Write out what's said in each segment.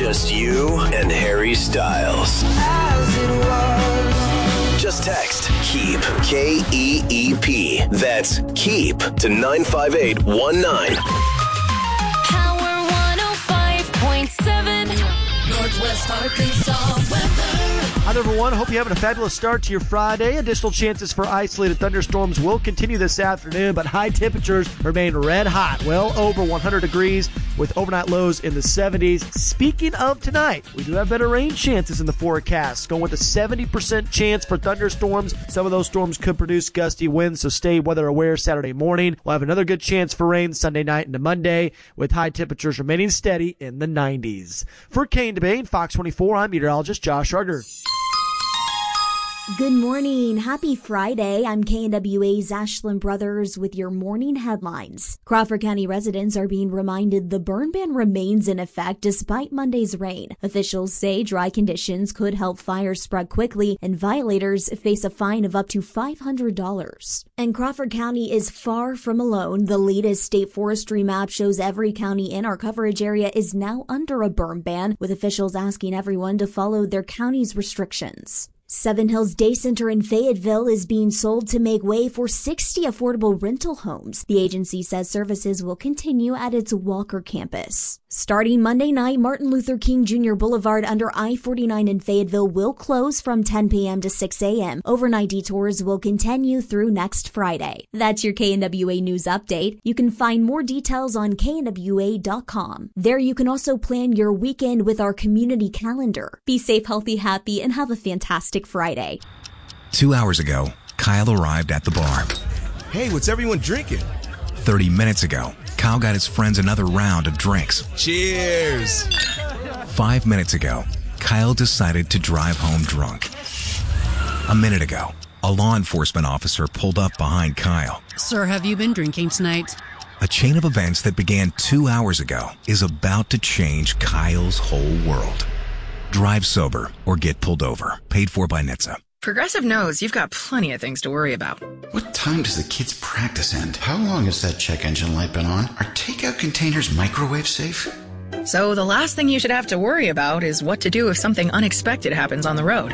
Just you and Harry Styles. As it was. Just text KEEP, KEEP. That's KEEP to 95819. Power 105.7. Northwest Arkansas weather. Hi, everyone. Hope you're having a fabulous start to your Friday. Additional chances for isolated thunderstorms will continue this afternoon, but high temperatures remain red hot, well over 100 degrees with overnight lows in the 70s. Speaking of tonight, we do have better rain chances in the forecast, going with a 70% chance for thunderstorms. Some of those storms could produce gusty winds, so stay weather aware Saturday morning. We'll have another good chance for rain Sunday night into Monday, with high temperatures remaining steady in the 90s. For Kane DeBane, Fox 24, I'm meteorologist Josh Ruger. Good morning. Happy Friday. I'm KNWA's Ashlyn Brothers with your morning headlines. Crawford County residents are being reminded the burn ban remains in effect despite Monday's rain. Officials say dry conditions could help fires spread quickly and violators face a fine of up to $500. And Crawford County is far from alone. The latest state forestry map shows every county in our coverage area is now under a burn ban, with officials asking everyone to follow their county's restrictions. Seven Hills Day Center in Fayetteville is being sold to make way for 60 affordable rental homes. The agency says services will continue at its Walker campus. Starting Monday night, Martin Luther King Jr. Boulevard under I-49 in Fayetteville will close from 10 p.m. to 6 a.m. Overnight detours will continue through next Friday. That's your KNWA News Update. You can find more details on knwa.com. There you can also plan your weekend with our community calendar. Be safe, healthy, happy, and have a fantastic Friday. 2 hours ago, Kyle arrived at the bar. Hey, what's everyone drinking? 30 minutes ago, Kyle got his friends another round of drinks. Cheers! 5 minutes ago, Kyle decided to drive home drunk. A minute ago, a law enforcement officer pulled up behind Kyle. Sir, have you been drinking tonight? A chain of events that began 2 hours ago is about to change Kyle's whole world. Drive sober or get pulled over. Paid for by NHTSA. Progressive knows you've got plenty of things to worry about. What time does the kids' practice end? How long has that check engine light been on? Are takeout containers microwave safe? So the last thing you should have to worry about is what to do if something unexpected happens on the road.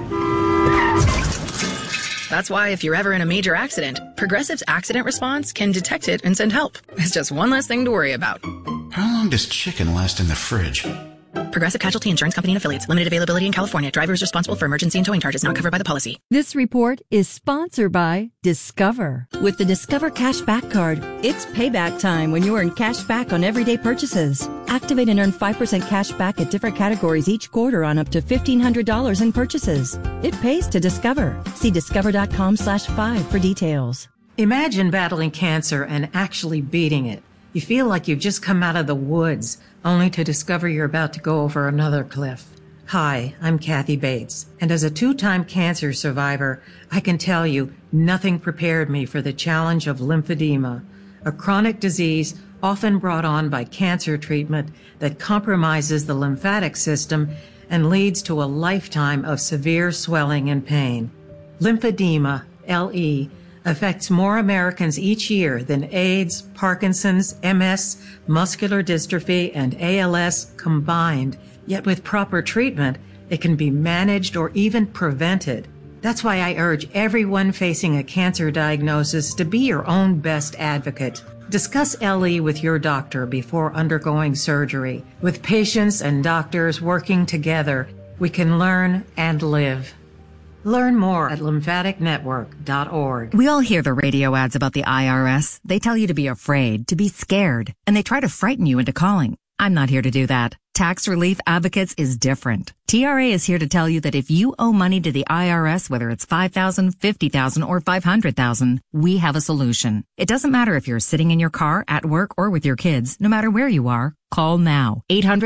That's why if you're ever in a major accident, Progressive's accident response can detect it and send help. It's just one less thing to worry about. How long does chicken last in the fridge? Progressive Casualty Insurance Company and Affiliates. Limited availability in California. Driver is responsible for emergency and towing charges not covered by the policy. This report is sponsored by Discover. With the Discover Cashback Card, it's payback time when you earn cash back on everyday purchases. Activate and earn 5% cash back at different categories each quarter on up to $1,500 in purchases. It pays to Discover. See discover.com/5 for details. Imagine battling cancer and actually beating it. You feel like you've just come out of the woods, only to discover you're about to go over another cliff. Hi, I'm Kathy Bates, and as a 2-time cancer survivor, I can tell you nothing prepared me for the challenge of lymphedema, a chronic disease often brought on by cancer treatment that compromises the lymphatic system and leads to a lifetime of severe swelling and pain. Lymphedema, LE, affects more Americans each year than AIDS, Parkinson's, MS, muscular dystrophy, and ALS combined. Yet with proper treatment, it can be managed or even prevented. That's why I urge everyone facing a cancer diagnosis to be your own best advocate. Discuss LE with your doctor before undergoing surgery. With patients and doctors working together, we can learn and live. Learn more at lymphaticnetwork.org. We all hear the radio ads about the IRS. They tell you to be afraid, to be scared, and they try to frighten you into calling. I'm not here to do that. Tax Relief Advocates is different. TRA is here to tell you that if you owe money to the IRS, whether it's $5,000, $50,000, or $500,000, we have a solution. It doesn't matter if you're sitting in your car, at work, or with your kids. No matter where you are, call now.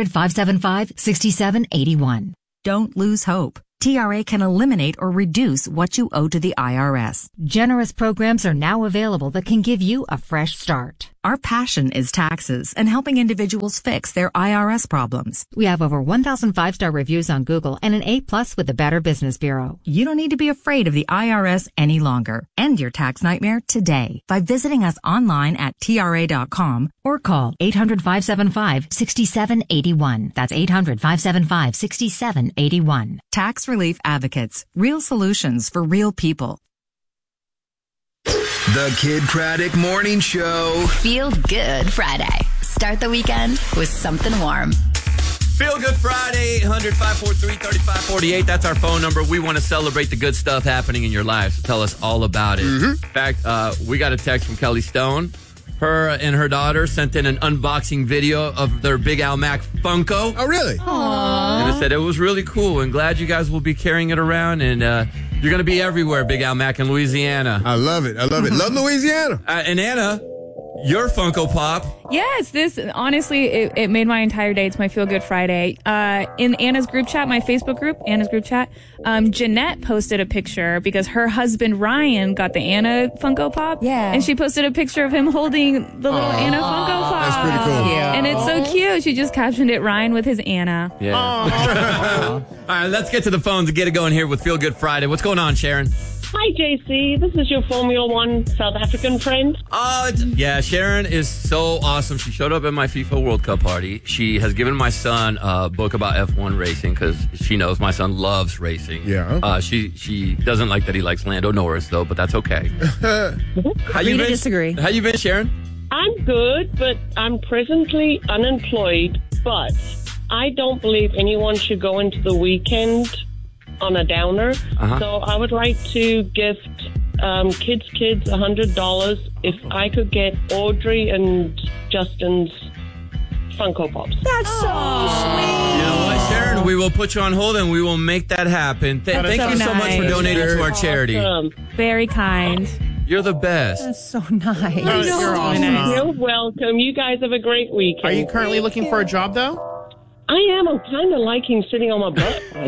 800-575-6781. Don't lose hope. TRA can eliminate or reduce what you owe to the IRS. Generous programs are now available that can give you a fresh start. Our passion is taxes and helping individuals fix their IRS problems. We have over 1,000 5-star reviews on Google and an A+ with the Better Business Bureau. You don't need to be afraid of the IRS any longer. End your tax nightmare today by visiting us online at TRA.com or call 800-575-6781. That's 800-575-6781. Tax Relief Advocates. Real solutions for real people. The Kid Craddock Morning Show. Feel Good Friday. Start the weekend with something warm. Feel Good Friday, 800-543-3548. That's our phone number. We want to celebrate the good stuff happening in your life. So tell us all about it. In fact, we got a text from Kelly Stone. Her and her daughter sent in an unboxing video of their Big Al Mac Funko. Oh, really? Aww. And it said it was really cool and glad you guys will be carrying it around. And you're going to be everywhere, Big Al Mac in Louisiana. I love it. Love Louisiana. And Anna, your Funko Pop. Yes, this, honestly, it made my entire day. It's my Feel Good Friday. In Anna's group chat, my Facebook group, Anna's group chat, Jeanette posted a picture because her husband, Ryan, got the Anna Funko Pop. Yeah. And she posted a picture of him holding the little Anna Funko Pop. That's pretty cool. Yeah. And it's so cute. She just captioned it, Ryan with his Anna. Yeah. All right, let's get to the phones and get it going here with Feel Good Friday. What's going on, Sharon? Hi, JC. This is your Formula One South African friend. Yeah, Sharon is so awesome. She showed up at my FIFA World Cup party. She has given my son a book about F1 racing because she knows my son loves racing. Yeah. She doesn't like that he likes Lando Norris, though, but that's okay. How you been? Disagree. How you been, Sharon? I'm good, but I'm presently unemployed. But I don't believe anyone should go into the weekend on a downer. So I would like to gift kids $100 if I could get Audrey and Justin's Funko Pops. That's so sweet. You know what, Sharon? We will put you on hold and we will make that happen. Thank you so much for donating to our charity. Very kind. You're the best. That's so nice. You're awesome. You're welcome. You guys have a great weekend. Are you currently looking for a job, though? I am. I'm kind of liking sitting on my butt right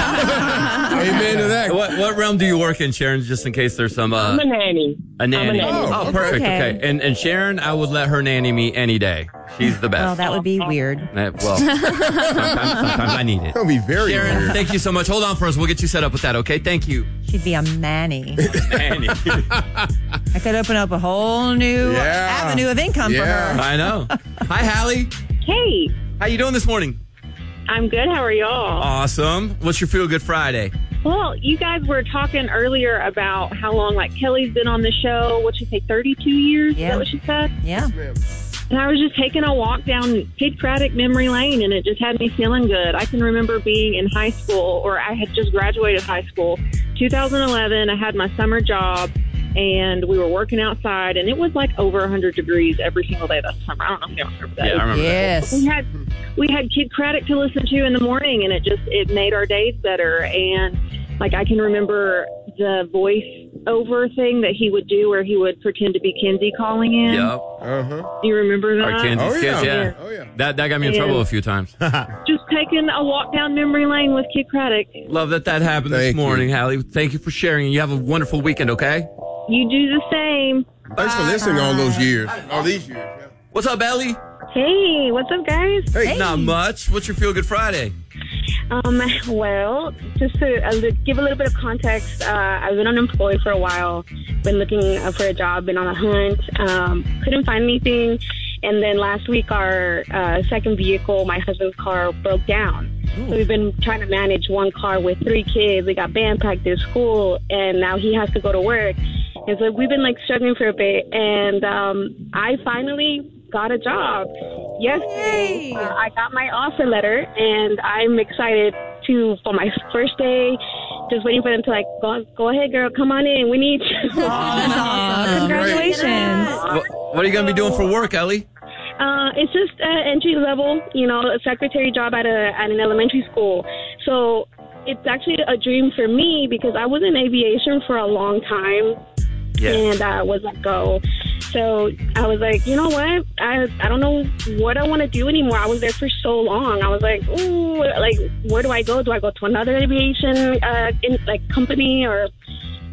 now. Amen to that. What realm do you work in, Sharon, just in case there's some... I'm a nanny. A nanny. I'm a nanny. Oh, perfect. Okay. And Sharon, I would let her nanny me any day. She's the best. Well, that would be weird. Well, sometimes I need it. That would be very Sharon, weird. thank you so much. Hold on for us. We'll get you set up with that, okay? Thank you. She'd be a nanny. Nanny. I could open up a whole new avenue of income for her. I know. Hi, Hallie. Hey. How you doing this morning? I'm good. How are y'all? Awesome. What's your Feel Good Friday? Well, you guys were talking earlier about how long, Kelly's been on the show. What'd she say, 32 years? Yeah. Is that what she said? Yeah. And I was just taking a walk down Kid Craddock memory lane, and it just had me feeling good. I can remember being in high school, or I had just graduated high school. 2011, I had my summer job, and we were working outside, and it was over 100 degrees every single day that summer. I don't know if you remember that. Yeah, I remember that. We had Kid Craddock to listen to in the morning, and it made our days better. And I can remember the voice over thing that he would do where he would pretend to be Kenzie calling in. Yep. Do you remember that? Our Kenzie's kids, yeah. Oh, yeah. That got me in trouble a few times. Just taking a walk down memory lane with Kid Craddock. Love that happened this morning, Hallie. Thank you for sharing. You have a wonderful weekend, okay? You do the same. Thanks for listening all these years. Yeah. What's up, Ellie? Hey, what's up, guys? Hey. Not much. What's your Feel Good Friday? Well, just to give a little bit of context, I've been unemployed for a while, been looking for a job, been on a hunt, couldn't find anything. And then last week, our second vehicle, my husband's car, broke down. Ooh. So we've been trying to manage one car with 3 kids. We got band practice, school, and now he has to go to work. And so we've been struggling for a bit. And I finally got a job. Yesterday, I got my offer letter, and I'm excited for my first day. Just waiting for them to go ahead, girl, come on in. We need you. Awesome. Congratulations. What are you going to be doing for work, Ellie? It's just entry level, a secretary job at an elementary school. So it's actually a dream for me because I was in aviation for a long time. Yeah. And I was let go. So I was like, you know what? I don't know what I want to do anymore. I was there for so long. I was like, ooh, where do I go? Do I go to another aviation company or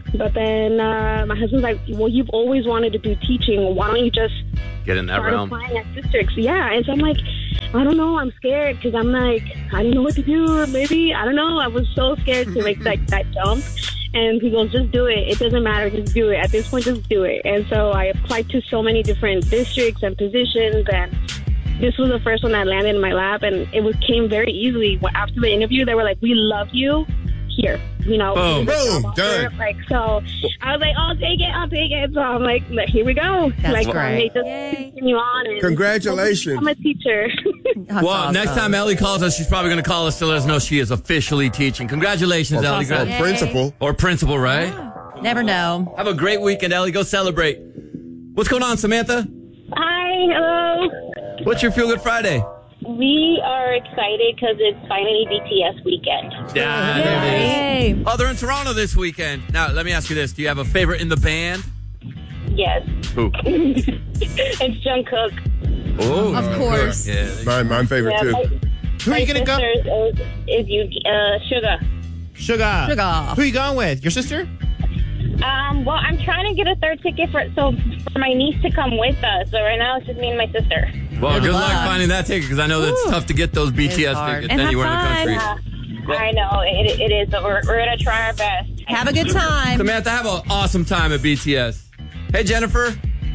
But then my husband's like, well, you've always wanted to do teaching. Why don't you just get in that start realm? Applying at districts? Yeah. And so I'm like, I don't know. I'm scared because I'm like, I don't know what to do. Or maybe, I don't know. I was so scared to make that jump. And he goes, just do it. It doesn't matter. Just do it. At this point, just do it. And so I applied to so many different districts and positions. And this was the first one that landed in my lap. And it came very easily. After the interview, they were like, we love you. Here, you know. Boom, done. Like, so I was like, I'll take it. So I'm like, here we go. That's like, great. Just continue on. And congratulations. I'm a teacher. Well, awesome. Next time Ellie calls us, she's probably going to call us to let us know she is officially teaching. Congratulations, Ellie. awesome. Principal. Or principal, right? Never know. Have a great weekend, Ellie. Go celebrate. What's going on, Samantha? Hi, hello. What's your Feel Good Friday? We are excited because it's finally BTS weekend. Yeah, there it is. Oh, they're in Toronto this weekend. Now, let me ask you this. Do you have a favorite in the band? Yes. Who? It's Jungkook. Oh, Of course. Yeah. My favorite, too. Who are you going to go? Is Sugar. Sugar. Sugar. Who are you going with? Your sister? Well, I'm trying to get a third ticket for my niece to come with us. So right now it's just me and my sister. Well, good luck finding that ticket because I know that's tough to get those BTS tickets And anywhere in the have country. I know, it is, but we're going to try our best. Have a good time. Samantha, have an awesome time at BTS. Hey, Jennifer.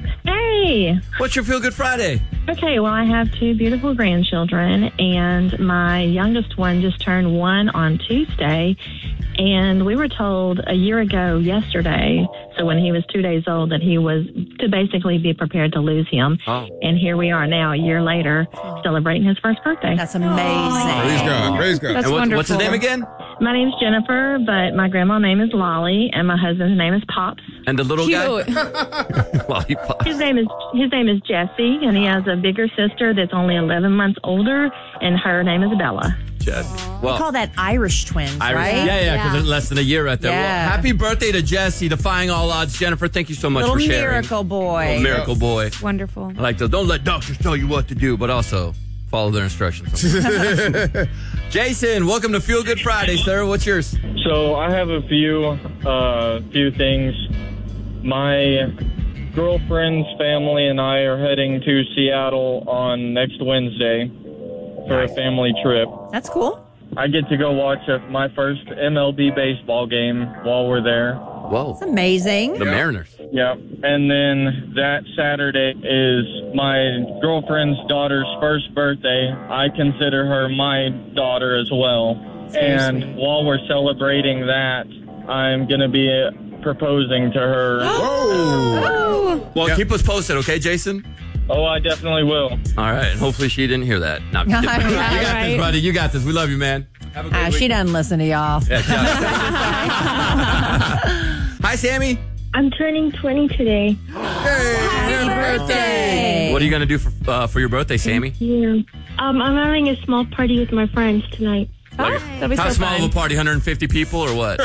Hey. What's your Feel Good Friday? Okay, well, I have two beautiful grandchildren, and my youngest one just turned 1 on Tuesday, and we were told a year ago yesterday, so when he was 2 days old, that he was to basically be prepared to lose him. Oh. And here we are now, a year later, celebrating his first birthday. That's amazing. Praise God. Praise God. That's And what's his name again? My name's Jennifer, but my grandma's name is Lolly, and my husband's name is Pops. And the little Cute. guy? Lollipop. His name is Jesse, and he has a bigger sister that's only 11 months older, and her name is Bella. Jesse. We call that Irish twins, right? Yeah, because it's less than a year right there. Yeah. Well, happy birthday to Jesse, defying all odds. Jennifer, thank you so much Little for sharing. miracle boy. Little miracle boy. Wonderful. I like those. Don't let doctors tell you what to do, but also follow their instructions. Jason, welcome to Feel Good Friday, sir. What's yours? So I have a few things. My girlfriend's family and I are heading to Seattle on next Wednesday for a family trip. That's cool. I get to go watch my first MLB baseball game while we're there. Whoa. That's amazing. The Mariners. Yeah. And then that Saturday is my girlfriend's daughter's first birthday. I consider her my daughter as well. And while we're celebrating that, I'm going to be proposing to her. Whoa. Well, keep us posted, okay, Jason? Oh, I definitely will. All right. And hopefully she didn't hear that. No, I'm just kidding. You got this, buddy. You got this. We love you, man. Have a great She doesn't listen to y'all. Yeah, Hi, Sammy. I'm turning 20 today. Happy birthday. What are you going to do for your birthday, Sammy? Yeah. I'm having a small party with my friends tonight. That'll be How so small fun. of a party? 150 people or what?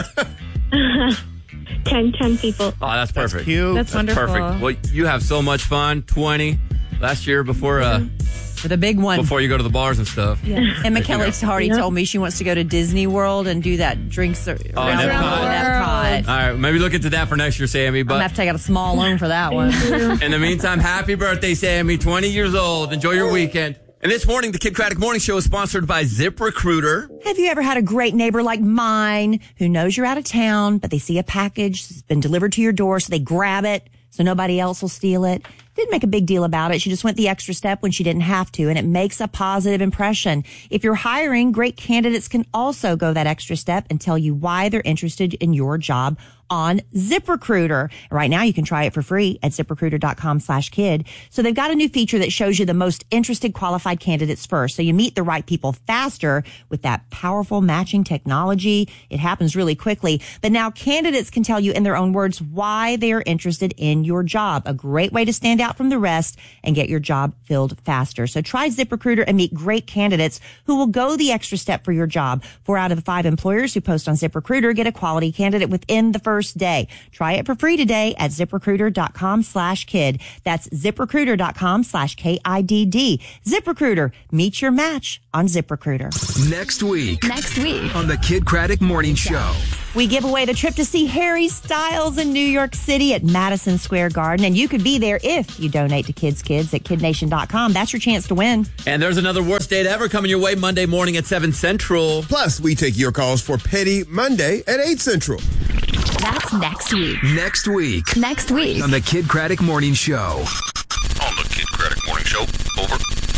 10 people. Oh, that's perfect. Cute. That's wonderful. Perfect. Well, you have so much fun. 20 last year before For the big one. before you go to the bars and stuff. Yeah. And McKellar's already told me she wants to go to Disney World and do that drinks around Epcot. All right, maybe look into that for next year, Sammy. I'm going But to have to take out a small loan for that one. in the meantime, happy birthday, Sammy. 20 years old. Enjoy your weekend. And this morning, the Kid Craddock Morning Show is sponsored by ZipRecruiter. Have you ever had a great neighbor like mine who knows you're out of town, but they see a package that's been delivered to your door, so they grab it so nobody else will steal it? Didn't make a big deal about it. She just went the extra step when she didn't have to, and it makes a positive impression. If you're hiring, great candidates can also go that extra step and tell you why they're interested in your job on ZipRecruiter. Right now, you can try it for free at ZipRecruiter.com/kid. So they've got a new feature that shows you the most interested qualified candidates first. So you meet the right people faster with that powerful matching technology. It happens really quickly. But now candidates can tell you in their own words why they are interested in your job. A great way to stand out from the rest and get your job filled faster. So try ZipRecruiter and meet great candidates who will go the extra step for your job. 4 out of the 5 employers who post on ZipRecruiter get a quality candidate within the first day. Try it for free today at ZipRecruiter.com/kid. That's ZipRecruiter.com/KIDD. ZipRecruiter. Meet your match on ZipRecruiter. Next week on the Kid Craddock Morning Show. We give away the trip to see Harry Styles in New York City at Madison Square Garden, and you could be there if you donate to Kids at KidNation.com. That's your chance to win. And there's another worst date ever coming your way Monday morning at 7 Central. Plus, we take your calls for Petty Monday at 8 Central. That's next week. Next week. Next week. On the Kid Craddock Morning Show. On the Kid Craddock Morning Show. Over.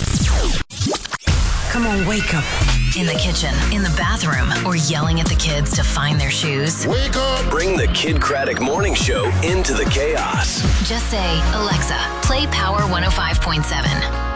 Come on, wake up. In the kitchen, in the bathroom, or yelling at the kids to find their shoes. Wake up! Bring the Kid Craddock Morning Show into the chaos. Just say, Alexa, play Power 105.7.